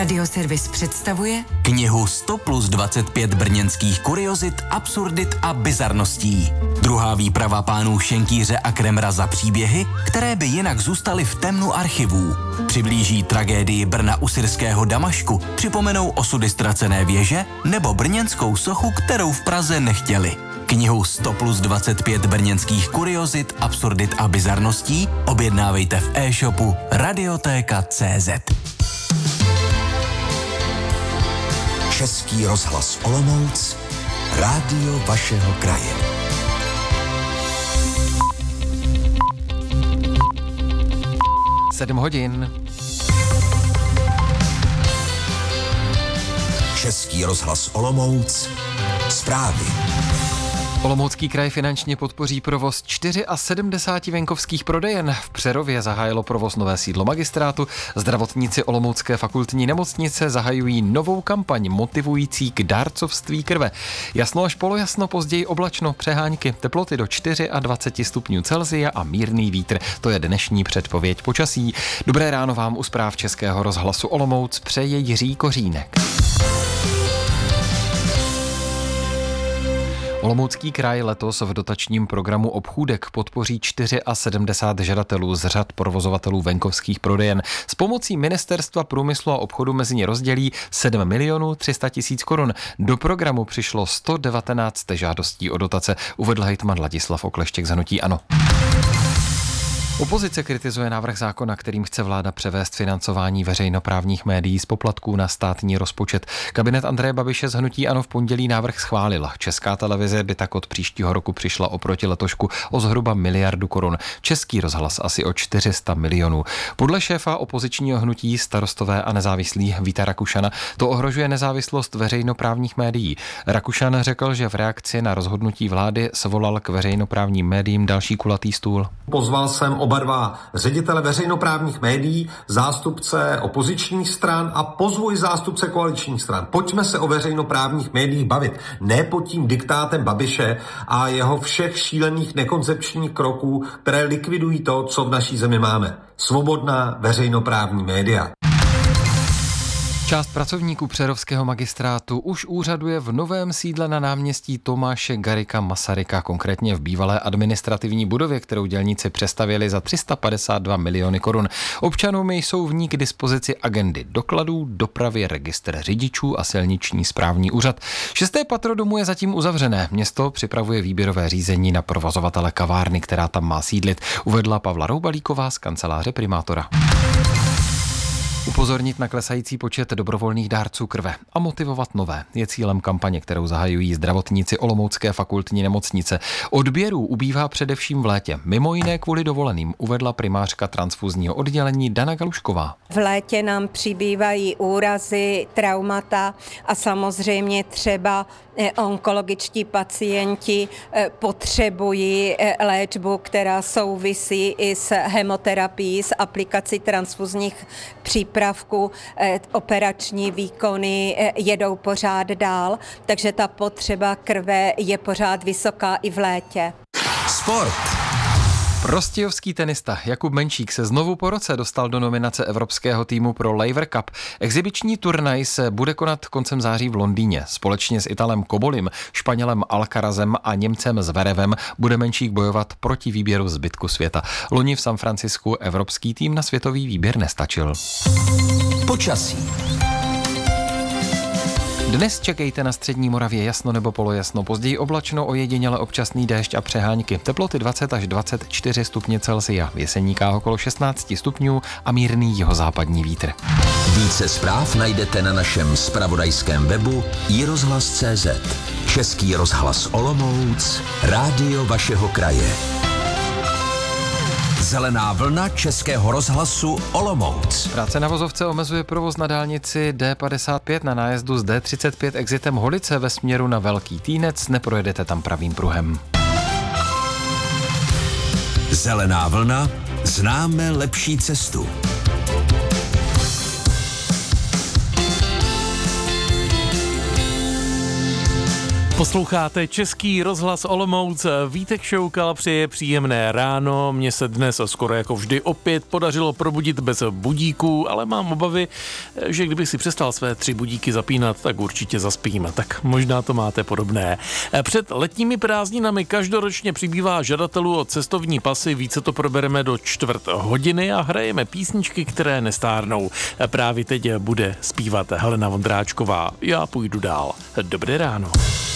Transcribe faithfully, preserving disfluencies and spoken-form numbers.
Radioservis představuje knihu sto plus dvacet pět brněnských kuriozit, absurdit a bizarností. Druhá výprava pánů Šenkýře a Kremra za příběhy, které by jinak zůstaly v temnu archivů. Přiblíží tragédii Brna u syrského Damašku, připomenou osudy ztracené věže nebo brněnskou sochu, kterou v Praze nechtěli. Knihu sto plus dvacet pět brněnských kuriozit, absurdit a bizarností objednávejte v e-shopu Radiotéka tečka cé zet. Český rozhlas Olomouc, rádio vašeho kraje. Sedm hodin. Český rozhlas Olomouc, zprávy. Olomoucký kraj finančně podpoří provoz sedmdesáti čtyř venkovských prodejen. V Přerově zahájilo provoz nové sídlo magistrátu. Zdravotníci Olomoucké fakultní nemocnice zahajují novou kampaň motivující k dárcovství krve. Jasno až polojasno, později oblačno, přehánky, teploty do dvacet čtyři stupňů Celsia a mírný vítr. To je dnešní předpověď počasí. Dobré ráno vám u zpráv Českého rozhlasu Olomouc přeje Jiří Kořínek. Olomoucký kraj letos v dotačním programu Obchůdek podpoří sedmdesát čtyři žadatelů z řad provozovatelů venkovských prodejen. S pomocí Ministerstva průmyslu a obchodu mezi ně rozdělí sedm milionů tři sta tisíc korun. Do programu přišlo sto devatenáct žádostí o dotace, uvedl hejtman Ladislav Okleštěk z hnutí ANO. Opozice kritizuje návrh zákona, kterým chce vláda převést financování veřejnoprávních médií z poplatků na státní rozpočet. Kabinet Andreje Babiše z hnutí ANO v pondělí návrh schválila. Česká televize by tak od příštího roku přišla oproti letošku o zhruba miliardu korun. Český rozhlas asi o čtyři sta milionů. Podle šéfa opozičního hnutí Starostové a nezávislí Víta Rakušana to ohrožuje nezávislost veřejnoprávních médií. Rakušan řekl, že v reakci na rozhodnutí vlády svolal k veřejnoprávním médiím další kulatý stůl. Pozval jsem oba dva ředitele veřejnoprávních médií, zástupce opozičních stran a pozvu i zástupce koaličních stran. Pojďme se o veřejnoprávních médiích bavit. Ne pod tím diktátem Babiše a jeho všech šílených nekoncepčních kroků, které likvidují to, co v naší zemi máme. Svobodná veřejnoprávní média. Část pracovníků přerovského magistrátu už úřaduje v novém sídle na náměstí Tomáše Garrigua Masaryka, konkrétně v bývalé administrativní budově, kterou dělníci přestavěli za tři sta padesát dva miliony korun. Občanům jsou v ní k dispozici agendy dokladů, dopravy, registr řidičů a silniční správní úřad. Šesté patro domu je zatím uzavřené. Město připravuje výběrové řízení na provozovatele kavárny, která tam má sídlit, uvedla Pavla Roubalíková z kanceláře primátora. Upozornit na klesající počet dobrovolných dárců krve a motivovat nové je cílem kampaně, kterou zahajují zdravotníci Olomoucké fakultní nemocnice. Odběrů ubývá především v létě, mimo jiné kvůli dovoleným, uvedla primářka transfuzního oddělení Dana Galušková. V létě nám přibývají úrazy, traumata a samozřejmě třeba onkologičtí pacienti potřebují léčbu, která souvisí i s hemoterapií, s aplikací transfuzních přípravků. Operační výkony jedou pořád dál, takže ta potřeba krve je pořád vysoká i v létě. Sport. Prostějovský tenista Jakub Menšík se znovu po roce dostal do nominace evropského týmu pro Laver Cup. Exibiční turnaj se bude konat koncem září v Londýně. Společně s Italem Kobolim, Španělem Alcarazem a Němcem Zverevem bude Menšík bojovat proti výběru zbytku světa. Loni v San Francisku evropský tým na světový výběr nestačil. Počasí. Dnes čekejte na střední Moravě jasno nebo polojasno, později oblačno, ojediněle občasný déšť a přehánky. Teploty dvacet až dvacet čtyři stupně Celsia, v Jeseníkách okolo šestnáct stupňů a mírný jihozápadní vítr. Více zpráv najdete na našem zpravodajském webu i rozhlas tečka cé zet. Český rozhlas Olomouc, rádio vašeho kraje. Zelená vlna Českého rozhlasu Olomouc. Práce na vozovce omezuje provoz na dálnici D padesát pět na nájezdu z D třicet pět exitem Holice ve směru na Velký Týnec, neprojedete tam pravým pruhem. Zelená vlna, známe lepší cestu. Posloucháte Český rozhlas Olomouc. Vítek Šoukal přeje příjemné ráno. Mně se dnes skoro jako vždy opět podařilo probudit bez budíků, ale mám obavy, že kdybych si přestal své tři budíky zapínat, tak určitě zaspím. Tak možná to máte podobné. Před letními prázdninami každoročně přibývá žadatelů o cestovní pasy. Více to probereme do čtvrt hodiny a hrajeme písničky, které nestárnou. Právě teď bude zpívat Helena Vondráčková. Já půjdu dál. Dobré ráno.